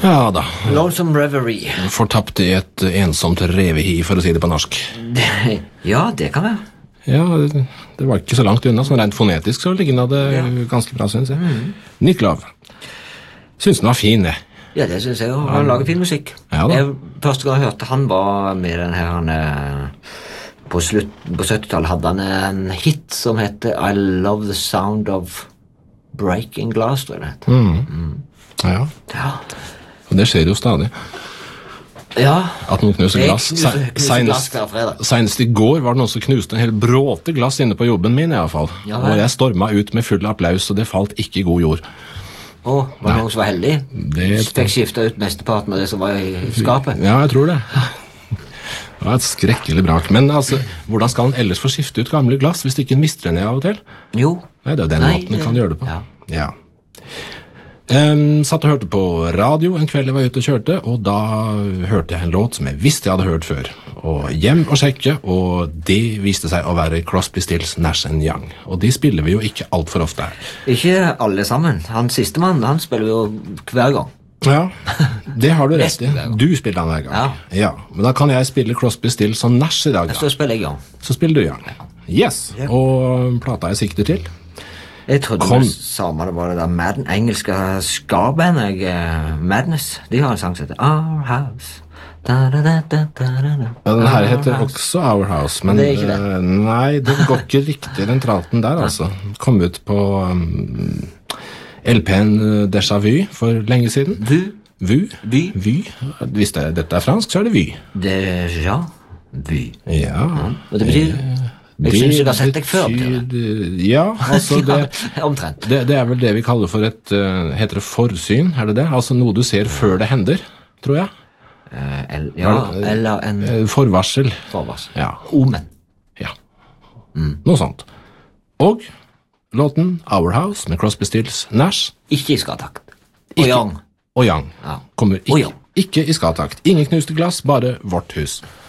Ja da. Lonesome Reverie. Fortapt i et ensomt revehi, for å si det på norsk. Ja, det kan være. Ja, det var ikke så langt unna, så rent fonetisk så ligner det ganske bra, synes jeg. Nick Love. Synes den var fin, det. Ja, det synes jeg. Han lager fin musikk. Ja da. Første gang jeg hørte han var med den her... På 70-tallet hadde han en hit som heter I Love the Sound of Breaking Glass, tror jeg det heter. Ja. Og det skjer jo stadig. Ja. At noen knuser glass. Knuser glass hver fredag. Senest i går var det noen som knuste en hel bråte glass inne på jobben min i hvert fall. Ja, og jeg stormet ut med full applaus, og det falt ikke i god jord. Var det noen som var heldig? Fikk skiftet ut mesteparten av det som var i skapet? Ja, jeg tror det. Det var et skrekkelig brak. Men altså, hvordan skal han ellers få skifte ut gamle glass hvis ikke mister den av og til? Jo. Nei, det er den måten han kan gjøre det på. Ja. Satt og hørte på radio en kveld jeg var ute og kjørte, og da hørte jeg en låt som jeg visste jeg hadde hørt før. Og hjem og sjekke, og det viste seg å være Crosby, Stills, Nash & Young. Og de spiller vi jo ikke alt for ofte her. Ikke alle sammen. Han siste mann, han spiller jo hver gang. Ja, det har du rett i. Du spiller han hver gang. Ja. Men da kan jeg spille Crosby, Stills og Nash i dag. Så spiller jeg Young. Så spiller du Young. Yes, og plata jeg sikter til. Jeg trodde det samme det var det der engelske ska-bandet, Madness. De har en sang som heter Our House. Ja, den her heter også Our House, men det er ikke det. Nei, det går ikke riktig den tralten der, altså. Kom ut på LP-en Déjà Vu for lenge siden. Vu. Hvis dette er fransk, så er det Vy. Déjà Vu. Ja. Og det betyr... Jeg synes jeg har sett deg før. Ja, altså omtrent. Det er vel det vi kaller for et, heter det forsyn, er det det? Altså noe du ser før det hender, tror jeg. Eller en... Forvarsel. Ja. Omen. Ja. Noe sånt. Og låten Our House med Crosby, Stills, Nash. Ikke i skatakt. Og Young. Og Young. Kommer ikke i skatakt. Ingen knuste glass, bare vårt hus.